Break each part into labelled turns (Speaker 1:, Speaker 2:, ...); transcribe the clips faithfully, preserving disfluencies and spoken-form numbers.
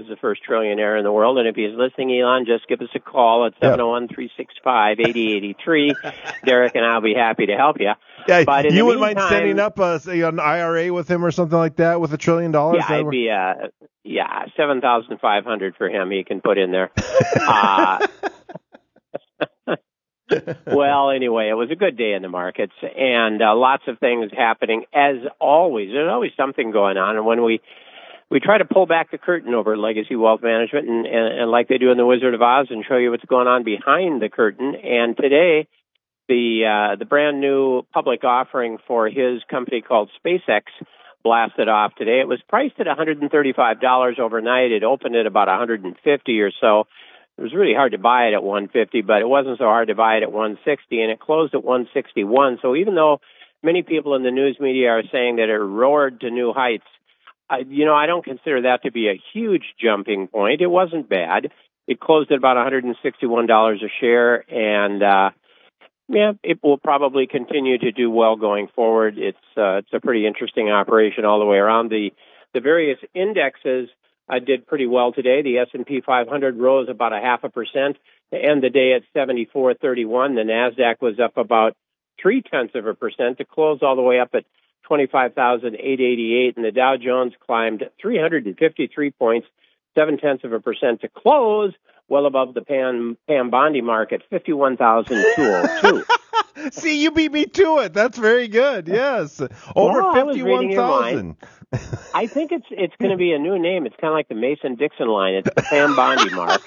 Speaker 1: the first trillionaire in the world. And if he's listening, Elon, just give us a call at seven oh one, three six five, eight oh eight three. Derek and I'll be happy to help you.
Speaker 2: Yeah,
Speaker 1: but in
Speaker 2: you
Speaker 1: the
Speaker 2: wouldn't
Speaker 1: meantime,
Speaker 2: mind setting up a, say, an I R A with him or something like that with a trillion dollars?
Speaker 1: Yeah, it'd be, uh, yeah, seven thousand five hundred for him he can put in there. uh, well, anyway, it was a good day in the markets, and uh, lots of things happening. As always, there's always something going on, and when we we try to pull back the curtain over Legacy Wealth Management, and, and, and like they do in The Wizard of Oz, and show you what's going on behind the curtain. And today, the uh, the brand new public offering for his company called SpaceX blasted off today. It was priced at one hundred thirty-five dollars overnight. It opened at about one hundred fifty or so. It was really hard to buy it at one hundred fifty, but it wasn't so hard to buy it at one hundred sixty, and it closed at one hundred sixty-one. So even though many people in the news media are saying that it roared to new heights, I, you know, I don't consider that to be a huge jumping point. It wasn't bad. It closed at about one hundred sixty-one dollars a share, and uh, yeah, it will probably continue to do well going forward. It's uh, it's a pretty interesting operation all the way around. The the various indexes I did pretty well today. The S and P five hundred rose about a half a percent to end the day at seventy-four thirty-one. The NASDAQ was up about three tenths of a percent to close all the way up at twenty-five thousand eight hundred eighty-eight. And the Dow Jones climbed three hundred fifty-three points, seven tenths of a percent to close, well above the Pam, Pam Bondi market, fifty-one thousand two hundred two.
Speaker 2: See, you beat me to it. That's very good. Yes. Over
Speaker 1: well,
Speaker 2: fifty-one thousand.
Speaker 1: I think it's it's going to be a new name. It's kind of like the Mason-Dixon line. It's the Pam Bondi mark.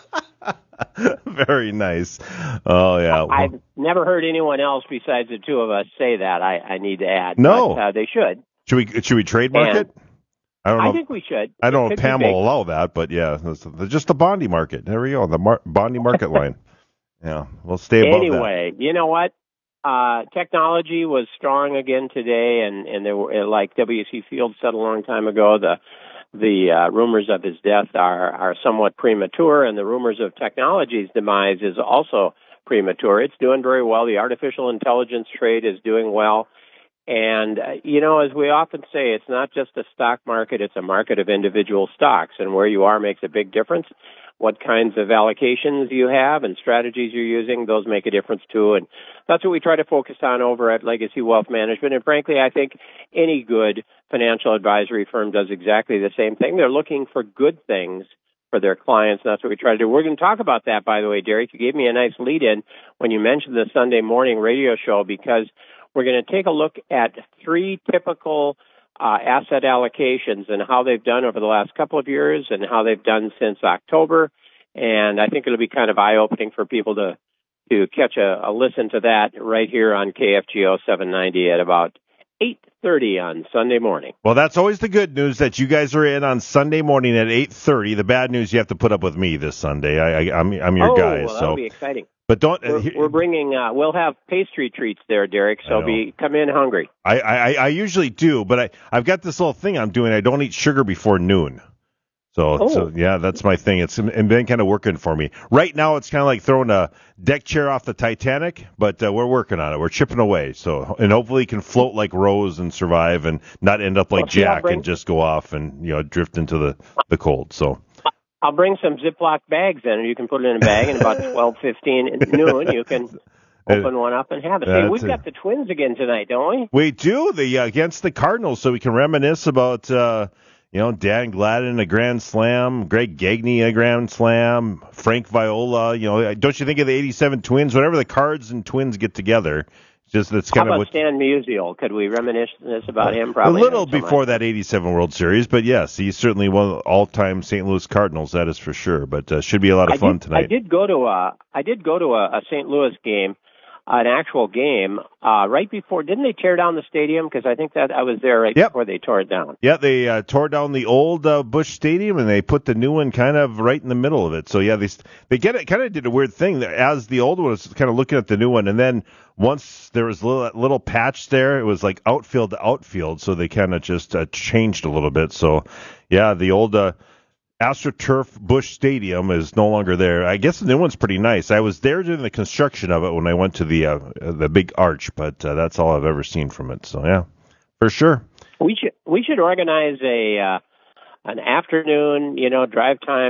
Speaker 2: Very nice. Oh, yeah. Well,
Speaker 1: I've never heard anyone else besides the two of us say that, I, I need to add.
Speaker 2: No.
Speaker 1: But, uh, they should.
Speaker 2: Should we should we trademark
Speaker 1: and
Speaker 2: it? I don't know.
Speaker 1: I think we should.
Speaker 2: I don't
Speaker 1: it
Speaker 2: know if Pam will allow that, but yeah, just the Bondi market. There we go, the Mar- Bondi market line. Yeah, we'll stay above
Speaker 1: anyway,
Speaker 2: that.
Speaker 1: Anyway, you know what? Uh, technology was strong again today, and, and there were, like W C Fields said a long time ago, the the uh, rumors of his death are, are somewhat premature, and the rumors of technology's demise is also premature. It's doing very well. The artificial intelligence trade is doing well. And, uh, you know, as we often say, it's not just a stock market, it's a market of individual stocks, and where you are makes a big difference. What kinds of allocations you have and strategies you're using, those make a difference too. And that's what we try to focus on over at Legacy Wealth Management. And frankly, I think any good financial advisory firm does exactly the same thing. They're looking for good things for their clients. And that's what we try to do. We're going to talk about that, by the way, Derek. You gave me a nice lead in when you mentioned the Sunday morning radio show, because we're going to take a look at three typical Uh, asset allocations and how they've done over the last couple of years and how they've done since October. And I think it'll be kind of eye-opening for people to, to catch a, a listen to that right here on K F G O seven ninety at about eight thirty on Sunday morning.
Speaker 2: Well, that's always the good news, that you guys are in on Sunday morning at eight thirty. The bad news, you have to put up with me this Sunday. I, I, I'm, I'm your
Speaker 1: oh,
Speaker 2: guy.
Speaker 1: Well,
Speaker 2: so.
Speaker 1: That'll be exciting.
Speaker 2: But don't.
Speaker 1: We're,
Speaker 2: uh,
Speaker 1: we're bringing. Uh, we'll have pastry treats there, Derek. So be come in hungry.
Speaker 2: I, I, I usually do, but I, I've got this little thing I'm doing. I don't eat sugar before noon. So,
Speaker 1: oh.
Speaker 2: so yeah, that's my thing. It's been kind of working for me. Right now, it's kind of like throwing a deck chair off the Titanic, but uh, we're working on it. We're chipping away. So, and hopefully, can float like Rose and survive, and not end up like
Speaker 1: well, see,
Speaker 2: Jack
Speaker 1: bring...
Speaker 2: and just go off and you know drift into the, the cold. So.
Speaker 1: I'll bring some Ziploc bags in, and you can put it in a bag, and about twelve fifteen at noon, you can open one up and have it. Hey, we've got the Twins again tonight, don't we?
Speaker 2: We do, the uh, against the Cardinals, so we can reminisce about, uh, you know, Dan Gladden, a grand slam, Greg Gagne, a grand slam, Frank Viola. You know, don't you think of the eighty-seven Twins? Whenever the Cards and Twins get together, just that's kind
Speaker 1: How
Speaker 2: of
Speaker 1: about
Speaker 2: what.
Speaker 1: Stan Musial? Could we reminisce this about him? Probably
Speaker 2: a little
Speaker 1: so
Speaker 2: before
Speaker 1: much.
Speaker 2: That eighty-seven World Series, but yes, he's certainly one of the all-time Saint Louis Cardinals. That is for sure. But uh, should be a lot of
Speaker 1: I
Speaker 2: fun
Speaker 1: did,
Speaker 2: tonight.
Speaker 1: I did go to a I did go to a, a Saint Louis game, an actual game, uh, right before. Didn't they tear down the stadium? Because I think that I was there right
Speaker 2: yep.
Speaker 1: before they tore it down.
Speaker 2: Yeah, they uh, tore down the old uh, Busch Stadium and they put the new one kind of right in the middle of it. So yeah, they they get it kind of did a weird thing as the old one was kind of looking at the new one, and then once there was a little, little patch there, it was like outfield to outfield. So they kind of just uh, changed a little bit. So yeah, the old uh, AstroTurf Busch Stadium is no longer there. I guess the new one's pretty nice. I was there during the construction of it when I went to the uh, the big arch, but uh, that's all I've ever seen from it. So yeah, for sure.
Speaker 1: We should we should organize a uh, an afternoon, you know, drive time